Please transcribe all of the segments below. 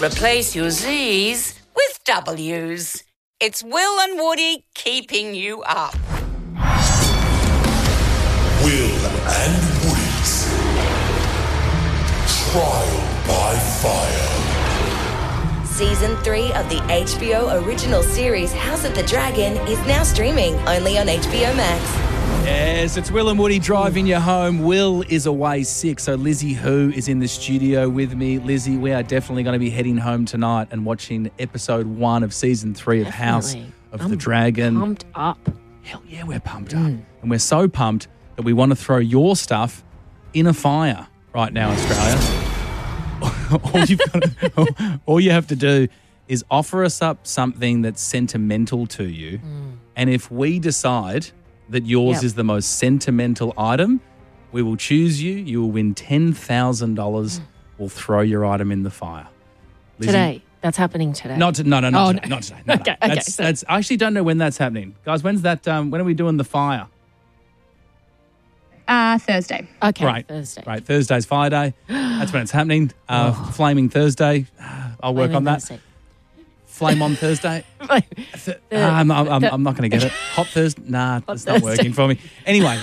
Replace your Z's with W's. It's Will and Woody keeping you up. Will and Woody's Trial by Fire. Season 3 of the HBO original series House of the Dragon is now streaming only on HBO Max. Yes, it's Will and Woody driving you home. Will is away sick, so Lizzie Who is in the studio with me. Lizzie, we are definitely going to be heading home tonight and watching episode 1 of season 3 of House of the Dragon. Pumped up. Hell yeah, we're pumped up. And we're so pumped that we want to throw your stuff in a fire right now, Australia. all you have to do is offer us up something that's sentimental to you. And if we decide that yours is the most sentimental item, we will choose you. You will win $10,000. We'll throw your item in the fire. Lizzie? Today. That's happening today. Not today. Not today. No. Okay, That's, I actually don't know when that's happening. Guys, when's that? When are we doing the fire? Thursday. Okay, Right. Thursday. Right, Thursday's Fire Day. That's when it's happening. Flaming Thursday. I'll work on that. Thursday. Flame on Thursday. I'm not going to get it. Hot Thursday. Nah, it's not working for me. Anyway,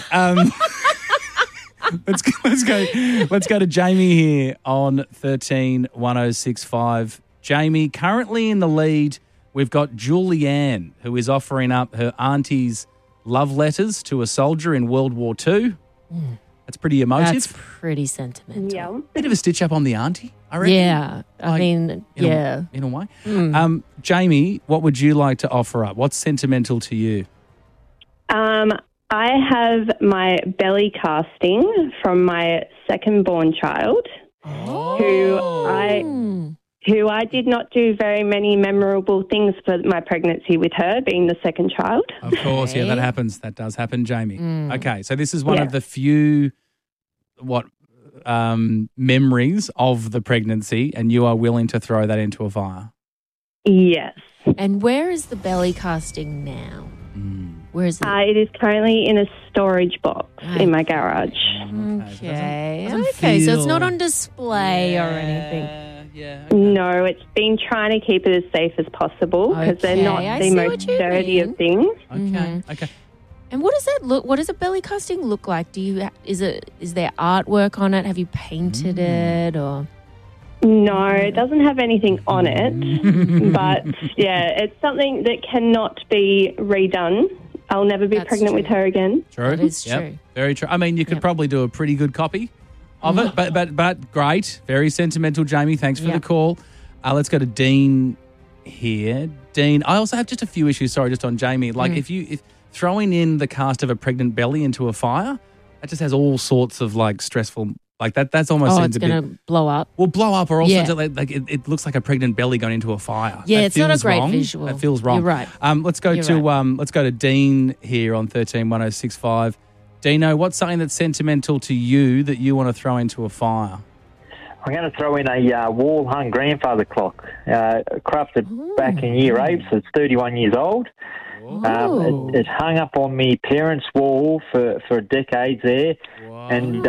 let's go to Jamie here on 131065. Jamie, currently in the lead, we've got Julianne, who is offering up her auntie's love letters to a soldier in World War II. That's pretty emotive. That's pretty sentimental. Yeah. Bit of a stitch up on the auntie, I reckon. Yeah. I mean, In a way. Jamie, what would you like to offer up? What's sentimental to you? I have my belly casting from my second born child, who I did not do very many memorable things for my pregnancy with her, being the second child. Of course, yeah, that happens. That does happen, Jamie. Okay, so this is one of the few memories of the pregnancy, and you are willing to throw that into a fire. Yes. And where is the belly casting now? Where is it? It is currently in a storage box in my garage. Okay. Doesn't Okay, so it's not feel- on display or anything. Yeah. No, it's been trying to keep it as safe as possible because they're Okay, not I the see most what you sturdy mean. of things. Okay. And what does that look? What does a belly casting look like? Is there artwork on it? Have you painted it or? No, it doesn't have anything on it, but yeah, it's something that cannot be redone. I'll never be That's pregnant with true. her again. True. That is Yep, true. very true. I mean, you could probably do a pretty good copy of it, but great. Very sentimental, Jamie. Thanks for the call. Let's go to Dean here. Dean, I also have just a few issues, just on Jamie. Like if throwing in the cast of a pregnant belly into a fire, that just has all sorts of like stressful, like that's almost seems it's a bit. going to blow up. Will blow up, or also Yeah. like it looks like a pregnant belly going into a fire. Yeah, That it's not a feels great wrong. visual. That feels wrong. You're right. Let's go You're to Dean here on 131065. Dino, what's something that's sentimental to you that you want to throw into a fire? I'm going to throw in a wall-hung grandfather clock, crafted back in year 8, so it's 31 years old. It hung up on me parents' wall for decades there, and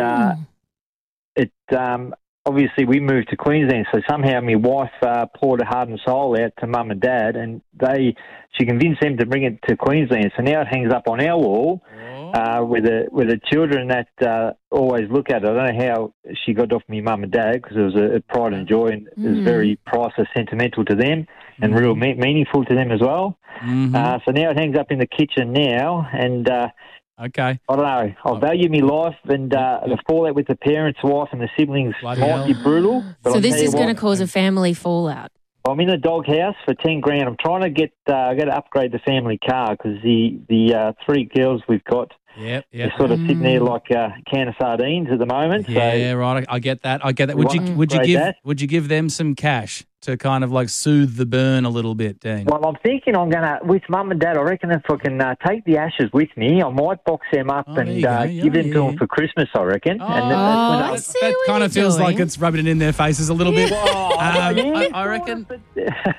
obviously we moved to Queensland, so somehow my wife poured her heart and soul out to mum and dad, and she convinced them to bring it to Queensland. So now it hangs up on our wall with the children that always look at it. I don't know how she got off me mum and dad, because it was a pride and joy, and it was very priceless, sentimental to them, and real meaningful to them as well. So now it hangs up in the kitchen now, and Okay. I don't know. I value my life, and the fallout with the parents, wife, and the siblings Bloody might be hell. brutal. But So I'll this tell you is going what, to cause a family fallout. I'm in the doghouse for $10,000. I'm trying to get. I got to upgrade the family car because the 3 girls we've got Yep. are sort of sitting there like a can of sardines at the moment. Yeah, right. I get that. Would you give them some cash to kind of like soothe the burn a little bit, Dean? Well, I'm thinking I'm going to, with mum and dad, I reckon if I can take the ashes with me, I might box them up and there you go. give them to them for Christmas, I reckon. I see that what kind you're of feels doing. like it's rubbing it in their faces a little bit. I reckon.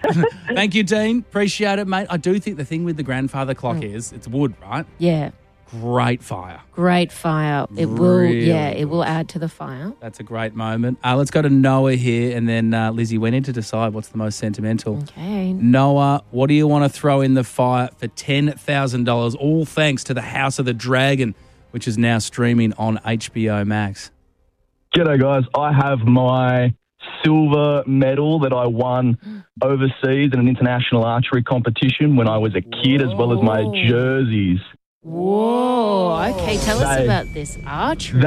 Thank you, Dean. Appreciate it, mate. I do think the thing with the grandfather clock is it's wood, right? Yeah. great fire. Great fire. It Really will add to the fire. That's a great moment. Let's go to Noah here, and then Lizzie, we need to decide what's the most sentimental. Okay. Noah, what do you want to throw in the fire for $10,000, all thanks to the House of the Dragon, which is now streaming on HBO Max? G'day, guys. I have my silver medal that I won overseas in an international archery competition when I was a kid, as well as my jerseys. Whoa. Okay, tell us about this archery.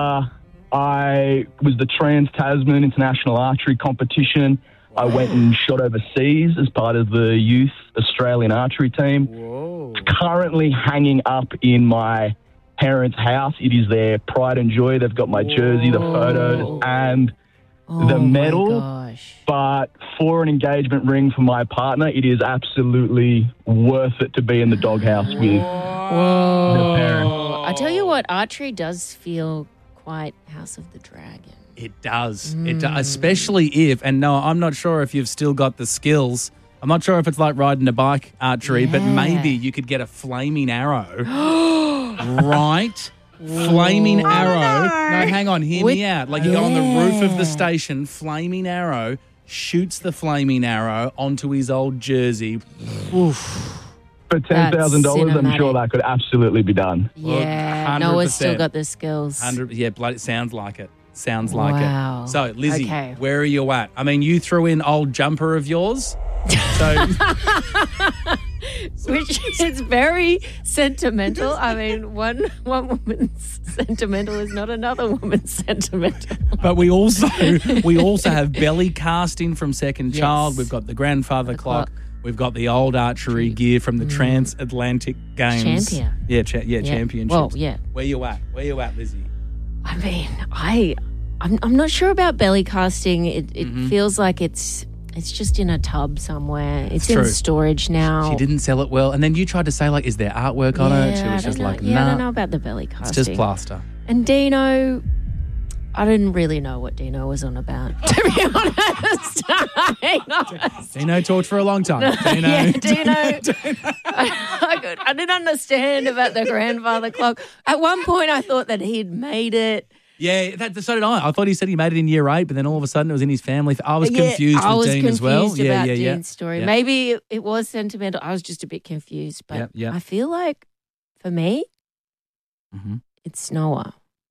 I was the Trans-Tasman International Archery Competition. I went and shot overseas as part of the youth Australian archery team. Whoa. It's currently hanging up in my parents' house. It is their pride and joy. They've got my jersey, the photos, and the medal. My gosh. But for an engagement ring for my partner, it is absolutely worth it to be in the doghouse with the parents. I tell you what, archery does feel quite House of the Dragon. It does. It does, especially if, and no, I'm not sure if you've still got the skills. I'm not sure if it's like riding a bike archery, but maybe you could get a flaming arrow. Right? Flaming arrow. No, hang on, hear me out. Like you go on the roof of the station, flaming arrow, shoots the flaming arrow onto his old jersey. Oof. For $10,000, I'm sure that could absolutely be done. Yeah, Look, Noah's still 100%. got the skills. Yeah, bloody, it sounds like it. Sounds like Wow. it. So, Lizzie, Okay. where are you at? I mean, you threw in old jumper of yours. So, Which is very sentimental. I mean, one woman's sentimental is not another woman's sentimental. but we also have belly casting from Second Child. We've got the grandfather clock. We've got the old archery gear from the Transatlantic Games. Champion. Yeah, championships. Well, yeah. Where you at? Where you at, Lizzie? I mean, I'm not sure about belly casting. It feels like it's just in a tub somewhere. It's in true. storage now. She didn't sell it well. And then you tried to say, like, is there artwork on it? She was just like, nah. I don't know about the belly casting. It's just plaster. And Dino, I didn't really know what Dino was on about, to be honest. Dino talked for a long time. Dino. Yeah, Dino. I didn't understand about the grandfather clock. At one point, I thought that he'd made it. Yeah, so did I. I thought he said he made it in year 8, but then all of a sudden it was in his family. I was confused with Dean as well. I was confused about yeah. Dean's story. Yeah. Maybe it was sentimental. I was just a bit confused. But Yeah. I feel like, for me, it's Noah.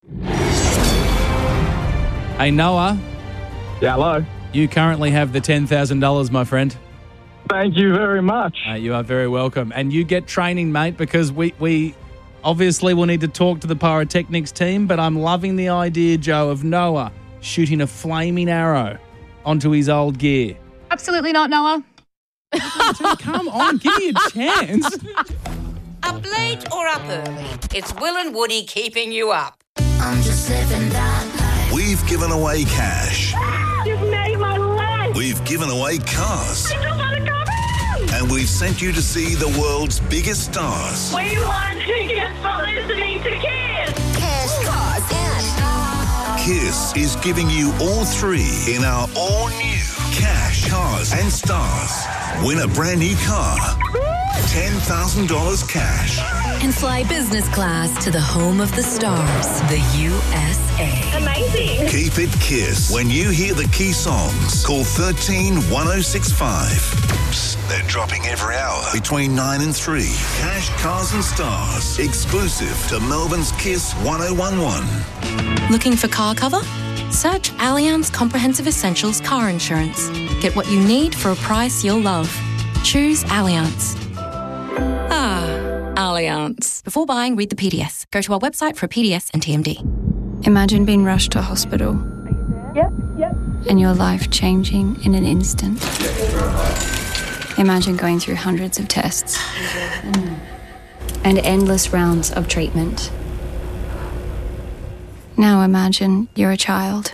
Hey, Noah. Yeah, hello. You currently have the $10,000, my friend. Thank you very much. You are very welcome. And you get training, mate, because we obviously will need to talk to the pyrotechnics team, but I'm loving the idea, Joe, of Noah shooting a flaming arrow onto his old gear. Absolutely not, Noah. Come on, give me a chance. Up late or up early, it's Will and Woody keeping you up. I'm just living that life. We've given away cash. You've made my life. We've given away cars. I just want to come in. And we've sent you to see the world's biggest stars. We want tickets for listening to Kiss. Cash, cars, and Kiss is giving you all three in our all-new Cash, Cars and Stars. Win a brand new car. $10,000 cash. And fly business class to the home of the stars, the USA. Amazing. Keep it Kiss. When you hear the key songs, call 131065. Psst, they're dropping every hour between 9 and 3. Cash, Cars and Stars. Exclusive to Melbourne's Kiss 1011. Looking for car cover? Search Allianz Comprehensive Essentials Car Insurance. Get what you need for a price you'll love. Choose Allianz. Allianz. Before buying, read the PDS. Go to our website for a PDS and TMD. Imagine being rushed to hospital. Yep. And your life changing in an instant. Imagine going through hundreds of tests. And endless rounds of treatment. Now imagine you're a child.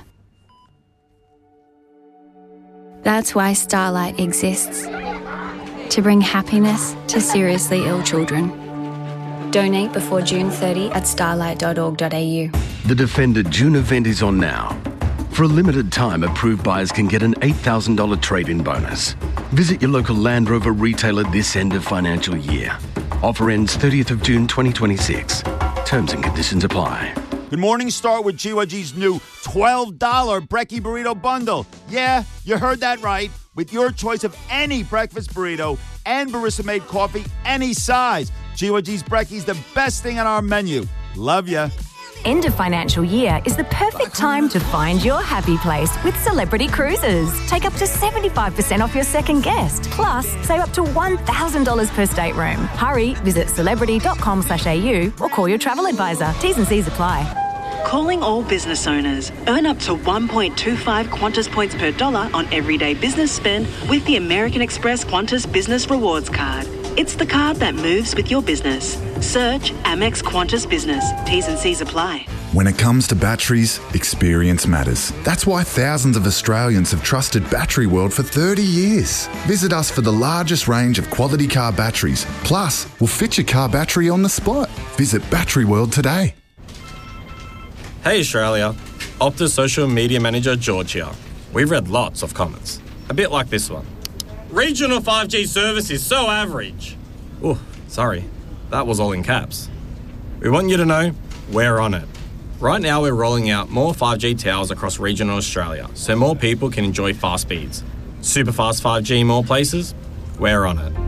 That's why Starlight exists. To bring happiness to seriously ill children. Donate before June 30 at starlight.org.au. The Defender June event is on now. For a limited time, approved buyers can get an $8,000 trade-in bonus. Visit your local Land Rover retailer this end of financial year. Offer ends 30th of June 2026. Terms and conditions apply. Good morning, start with GYG's new $12 Brekkie Burrito Bundle. Yeah, you heard that right. With your choice of any breakfast burrito and barista-made coffee, any size. GYG's Brekkie's the best thing on our menu. Love ya. End of financial year is the perfect time to find your happy place with Celebrity Cruises. Take up to 75% off your second guest. Plus, save up to $1,000 per stateroom. Hurry, visit celebrity.com.au or call your travel advisor. T's and C's apply. Calling all business owners. Earn up to 1.25 Qantas points per dollar on everyday business spend with the American Express Qantas Business Rewards Card. It's the card that moves with your business. Search Amex Qantas Business. T's and C's apply. When it comes to batteries, experience matters. That's why thousands of Australians have trusted Battery World for 30 years. Visit us for the largest range of quality car batteries. Plus, we'll fit your car battery on the spot. Visit Battery World today. Hey Australia, Optus social media manager George here. We've read lots of comments, a bit like this one. Regional 5G service is so average. Oh, sorry, that was all in caps. We want you to know we're on it. Right now we're rolling out more 5G towers across regional Australia so more people can enjoy fast speeds. Super fast 5G in more places? We're on it.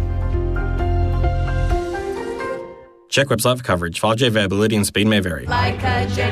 Check website for coverage. 5G availability and speed may vary. Like a